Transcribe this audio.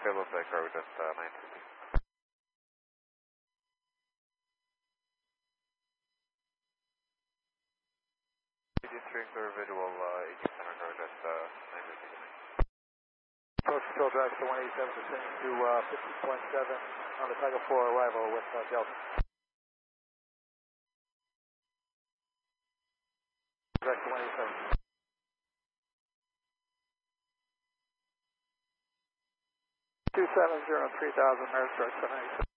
payload by cargo jet 950. String clear visual 80 center cargo jet 950. Approach control drive to 187, descending to 50.7 on the Tiger 4 arrival with Delta. Direct to 187. 270 on 3000, American direct 787.